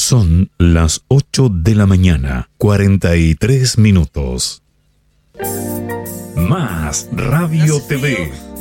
Son las 8 de la mañana, 43 minutos. Más Radio TV.